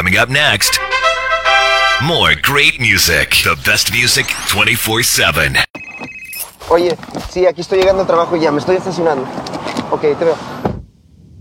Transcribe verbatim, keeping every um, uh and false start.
Coming up next, more great music. The best music twenty-four seven. Oye, sí, aquí estoy llegando al trabajo y ya, me estoy estacionando. Ok, te veo.